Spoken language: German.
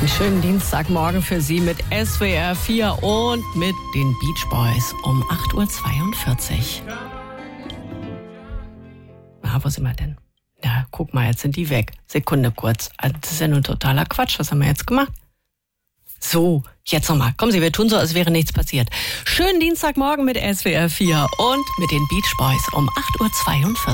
Einen schönen Dienstagmorgen für Sie mit SWR 4 und mit den Beach Boys um 8.42 Uhr. Na, wo sind wir denn? Na, guck mal, jetzt sind die weg. Sekunde kurz. Das ist ja nun totaler Quatsch. Was haben wir jetzt gemacht? So, jetzt nochmal. Kommen Sie, wir tun so, als wäre nichts passiert. Schönen Dienstagmorgen mit SWR 4 und mit den Beach Boys um 8.42 Uhr.